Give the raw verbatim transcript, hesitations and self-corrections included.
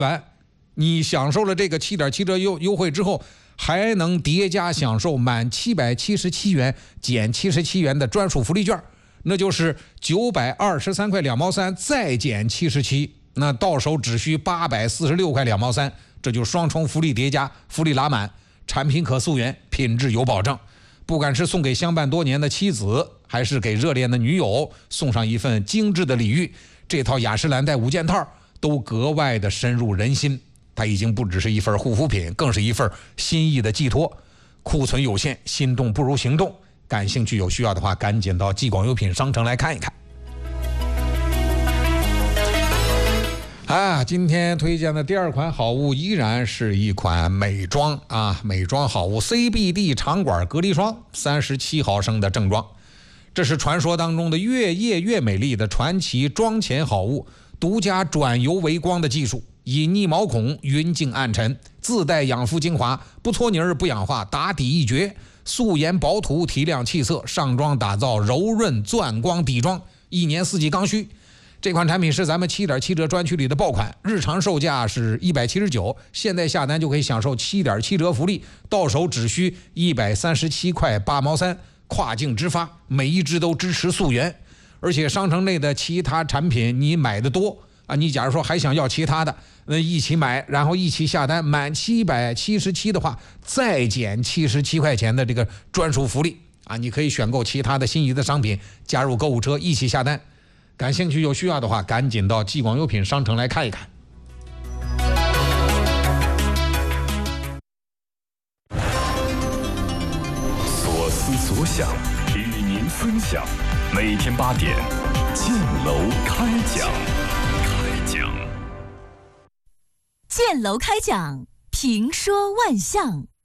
完，你享受了这个 七点七 折优优惠之后，还能叠加享受满七百七十七元减七十七元的专属福利券，那就是九百二十三块两毛三再减七十七，那到手只需八百四十六块两毛三，这就双重福利叠加，福利拉满，产品可溯源，品质有保证。不管是送给相伴多年的妻子，还是给热恋的女友送上一份精致的礼遇，这套雅诗兰黛五件套都格外的深入人心。它已经不只是一份护肤品，更是一份心意的寄托。库存有限，心动不如行动。感兴趣有需要的话，赶紧到纪广优品商城来看一看。啊，今天推荐的第二款好物依然是一款美妆啊，美妆好物 C B D 长管隔离霜，三十七毫升的正装。这是传说当中的越夜越美丽的传奇妆前好物，独家转油为光的技术，隐匿毛孔，匀净暗沉，自带养肤精华，不搓泥儿不氧化，打底一绝，素颜薄涂，提亮气色，上妆打造柔润钻光底妆，一年四季刚需。这款产品是咱们 七点七 折专区里的爆款，日常售价是一百七十九，现在下单就可以享受 七点七 折福利，到手只需一百三十七块八毛三，跨境直发，每一支都支持溯源。而且商城内的其他产品你买的多啊，你假如说还想要其他的，那一起买，然后一起下单，满七百七十七的话，再减七十七块钱的这个专属福利啊，你可以选购其他的心仪的商品，加入购物车一起下单。感兴趣有需要的话，赶紧到纪广优品商城来看一看。 所思所想，与您分享。每天八点，建楼开讲。开讲。 建楼开讲，评说万象。